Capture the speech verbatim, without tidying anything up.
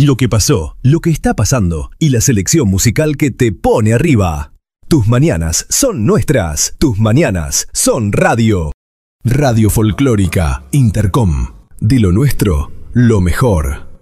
lo que pasó, lo que está pasando y la selección musical que te pone arriba. Tus mañanas son nuestras. Tus mañanas son radio. Radio Folclórica Intercom. De lo nuestro, lo mejor.